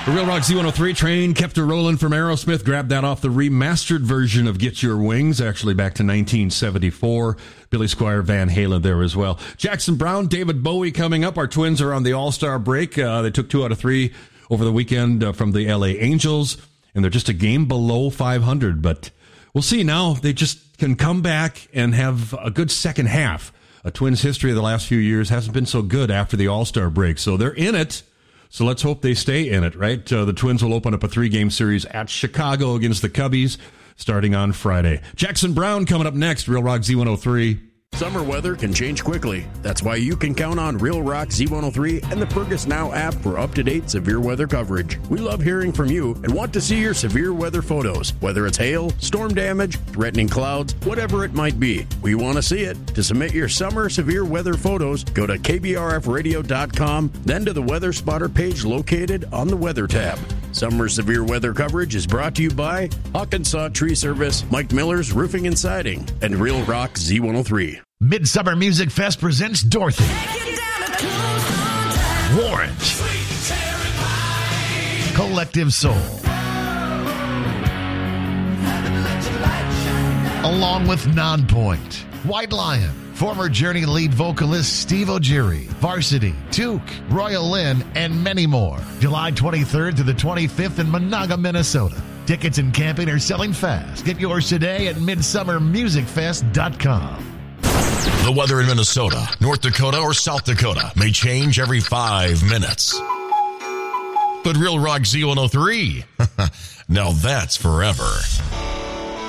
The Real Rock Z103 train kept her rolling from Aerosmith. Grabbed that off the remastered version of Get Your Wings, actually back to 1974. Billy Squier, Van Halen there as well. Jackson Browne, David Bowie coming up. Our Twins are on the All-Star break. They took 2 out of 3 over the weekend from the LA Angels, and they're just a game below 500. But we'll see now. They just can come back and have a good second half. A Twins history of the last few years hasn't been so good after the All-Star break. So they're in it. So let's hope they stay in it, right? The Twins will open up a 3-game series at Chicago against the Cubbies starting on Friday. Jackson Browne coming up next, Real Rock Z103. Summer weather can change quickly. That's why you can count on Real Rock Z103 and the Fergus Now app for up-to-date severe weather coverage. We love hearing from you and want to see your severe weather photos, whether it's hail, storm damage, threatening clouds, whatever it might be. We want to see it. To submit your summer severe weather photos, go to kbrfradio.com, then to the Weather Spotter page located on the Weather tab. Summer severe weather coverage is brought to you by Hawkinsaw Tree Service, Mike Miller's Roofing and Siding, and Real Rock Z103. Midsummer Music Fest presents Dorothy, Warrant, Collective Soul, along with Nonpoint, White Lion, former Journey lead vocalist Steve O'Geary, Varsity, Took, Royal Lynn, and many more. July 23rd to the 25th in Monaga, Minnesota. Tickets and camping are selling fast. Get yours today at midsummermusicfest.com. The weather in Minnesota, North Dakota, or South Dakota may change every 5 minutes. But Real Rock Z103, now that's forever.